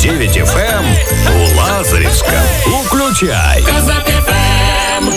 106,9 FM у Лазаревском. Включай. Казак ФМ.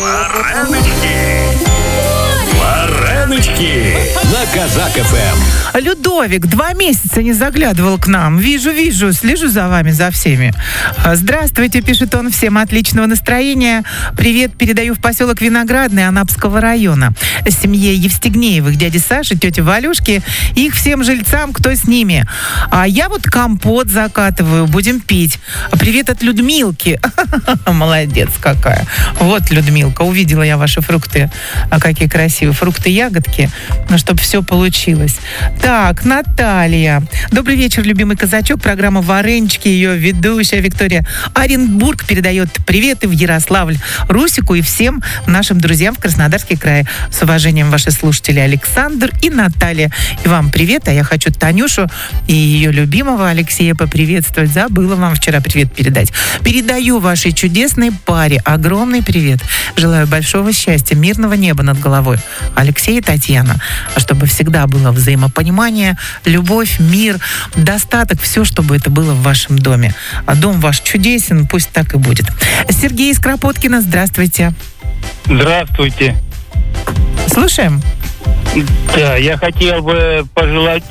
Вареночки на Казак ФМ. Людовик 2 месяца не заглядывал к нам. Вижу, слежу за вами, за всеми. Здравствуйте, пишет он, всем отличного настроения. Привет передаю в поселок Виноградный Анапского района. Семье Евстигнеевых, дяди Саши, тети Валюшки и их всем жильцам, кто с ними. А я вот компот закатываю, будем пить. Привет от Людмилки. Молодец какая. Вот, Людмилка, увидела я ваши фрукты. Какие красивые фрукты, ягодки. Ну, чтобы все получилось. Так, Наталья. Добрый вечер, любимый казачок. Программа «Варенички», ее ведущая Виктория Оренбург передает приветы в Ярославль, Русику и всем нашим друзьям в Краснодарский край. С уважением, ваши слушатели Александр и Наталья. И вам привет, а я хочу Танюшу и ее любимого Алексея поприветствовать. Забыла вам вчера привет передать. Передаю вашей чудесной паре огромный привет. Желаю большого счастья, мирного неба над головой. Алексей и Татьяна. А чтобы всегда было взаимопонимание, любовь, мир, достаток, все, чтобы это было в вашем доме. А дом ваш чудесен, пусть так и будет. Сергей из Кропоткина, здравствуйте. Здравствуйте. Слушаем. Да, я хотел бы пожелать...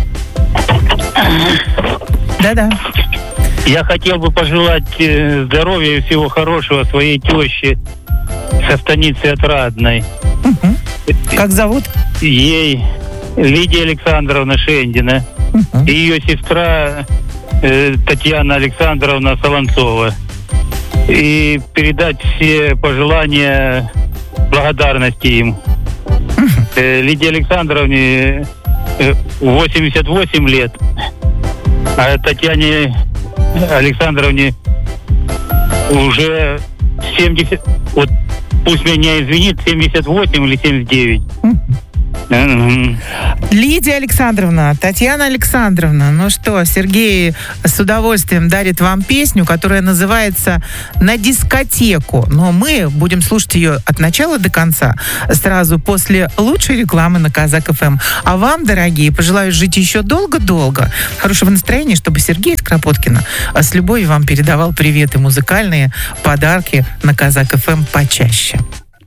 Да-да. Я хотел бы пожелать здоровья и всего хорошего своей теще со станицы Отрадной. Угу. Как зовут? Ей Лидия Александровна Шендина. И ее сестра Татьяна Александровна Солонцова. И передать все пожелания благодарности им. Лидии Александровне 88 лет, а Татьяне Александровне уже 70, вот пусть меня извинит, 78 или 79. Лидия Александровна, Татьяна Александровна, ну что, Сергей с удовольствием дарит вам песню, которая называется «На дискотеку». Но мы будем слушать ее от начала до конца, сразу после лучшей рекламы на Казак ФМ. А вам, дорогие, пожелаю жить еще долго-долго, хорошего настроения, чтобы Сергей из Кропоткина с любовью вам передавал приветы, музыкальные подарки на Казак ФМ почаще.